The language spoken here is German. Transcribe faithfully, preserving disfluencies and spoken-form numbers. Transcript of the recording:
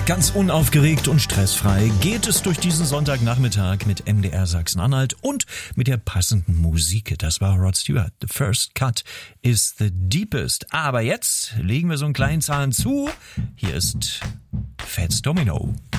Ganz unaufgeregt und stressfrei geht es durch diesen Sonntagnachmittag mit M D R Sachsen-Anhalt und mit der passenden Musik. Das war Rod Stewart. The first cut is the deepest. Aber jetzt legen wir so einen kleinen Zahn zu. Hier ist Fats Domino.